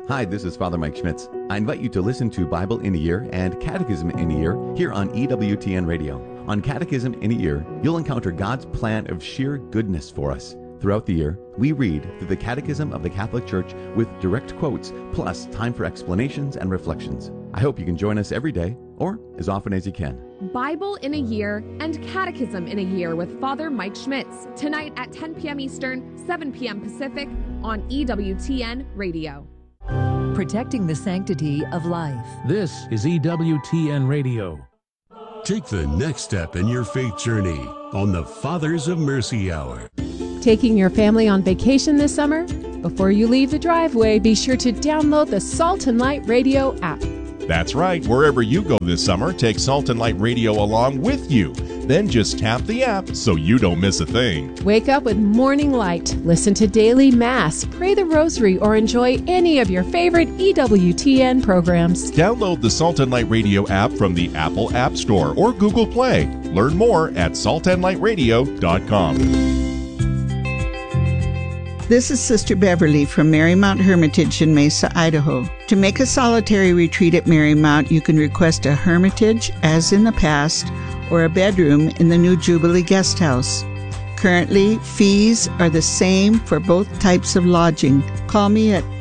Hi, this is Father Mike Schmitz. I invite you to listen to Bible in a Year and Catechism in a Year here on EWTN Radio. On Catechism in a Year, you'll encounter God's plan of sheer goodness for us. Throughout the year, we read through the Catechism of the Catholic Church with direct quotes, plus time for explanations and reflections. I hope you can join us every day, or as often as you can. Bible in a Year and Catechism in a Year with Father Mike Schmitz, tonight at 10 p.m. Eastern, 7 p.m. Pacific on EWTN Radio. Protecting the sanctity of life. This is EWTN Radio. Take the next step in your faith journey on the Fathers of Mercy Hour. Taking your family on vacation this summer? Before you leave the driveway, be sure to download the Salt and Light Radio app. That's right. Wherever you go this summer, take Salt and Light Radio along with you. Then just tap the app so you don't miss a thing. Wake up with Morning Light, listen to Daily Mass, pray the Rosary, or enjoy any of your favorite EWTN programs. Download the Salt and Light Radio app from the Apple App Store or Google Play. Learn more at saltandlightradio.com. This is Sister Beverly from Marymount Hermitage in Mesa, Idaho. To make a solitary retreat at Marymount, you can request a hermitage, as in the past, or a bedroom in the new Jubilee Guest House. Currently, fees are the same for both types of lodging. Call me at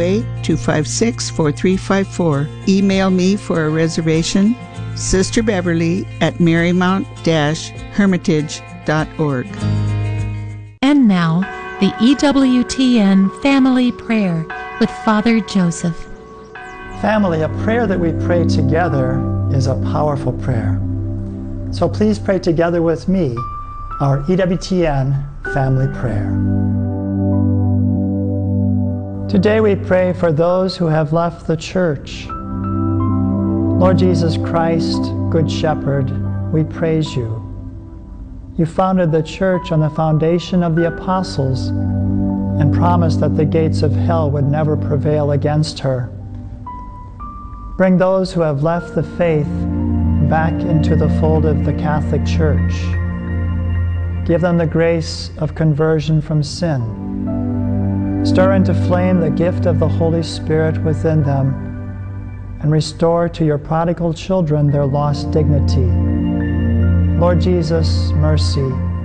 208-256-4354. Email me for a reservation, sisterbeverly@marymount-hermitage.org. And now, the EWTN Family Prayer with Father Joseph. Family, a prayer that we pray together is a powerful prayer. So please pray together with me our EWTN Family Prayer. Today we pray for those who have left the church. Lord Jesus Christ, Good Shepherd, we praise you. You founded the church on the foundation of the apostles and promised that the gates of hell would never prevail against her. Bring those who have left the faith back into the fold of the Catholic Church. Give them the grace of conversion from sin. Stir into flame the gift of the Holy Spirit within them and restore to your prodigal children their lost dignity. Lord Jesus, mercy.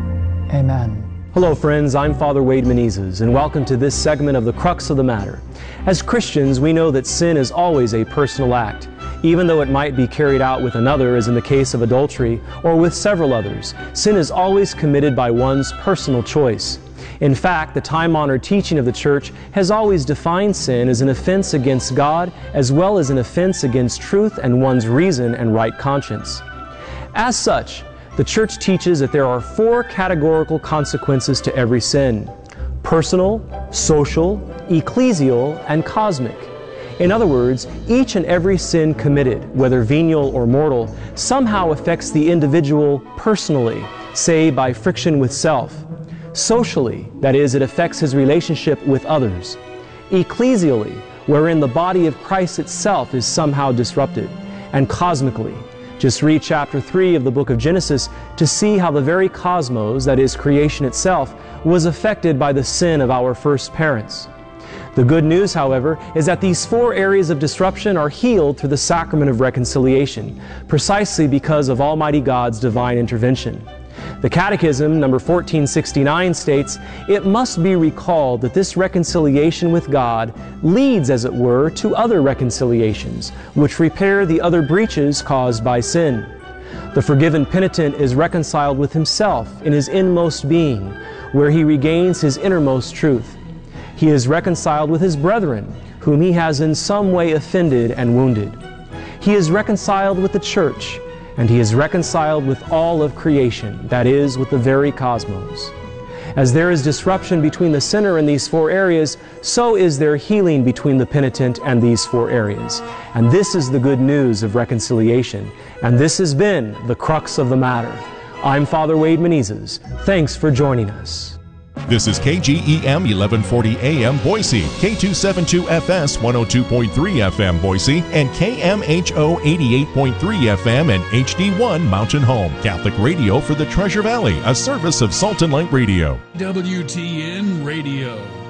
Amen. Hello friends, I'm Father Wade Menezes, and welcome to this segment of The Crux of the Matter. As Christians, we know that sin is always a personal act, even though it might be carried out with another, as in the case of adultery, or with several others. Sin is always committed by one's personal choice. In fact, the time-honored teaching of the Church has always defined sin as an offense against God, as well as an offense against truth and one's reason and right conscience. As such, the Church teaches that there are 4 categorical consequences to every sin: personal, social, ecclesial, and cosmic. In other words, each and every sin committed, whether venial or mortal, somehow affects the individual personally, say by friction with self. Socially, that is, it affects his relationship with others. Ecclesially, wherein the body of Christ itself is somehow disrupted. And cosmically, just read chapter 3 of the book of Genesis to see how the very cosmos, that is creation itself, was affected by the sin of our first parents. The good news, however, is that these 4 areas of disruption are healed through the sacrament of reconciliation, precisely because of Almighty God's divine intervention. The Catechism, number 1469, states, "It must be recalled that this reconciliation with God leads, as it were, to other reconciliations, which repair the other breaches caused by sin. The forgiven penitent is reconciled with himself in his inmost being, where he regains his innermost truth. He is reconciled with his brethren, whom he has in some way offended and wounded. He is reconciled with the Church, and he is reconciled with all of creation, that is, with the very cosmos. As there is disruption between the sinner in these 4 areas, so is there healing between the penitent and these 4 areas. And this is the good news of reconciliation. And this has been the crux of the matter. I'm Father Wade Menezes. Thanks for joining us. This is KGEM 1140 AM Boise, K272FS 102.3 FM Boise, and KMHO 88.3 FM and HD1 Mountain Home. Catholic radio for the Treasure Valley, a service of Salt and Light Radio. WTN Radio.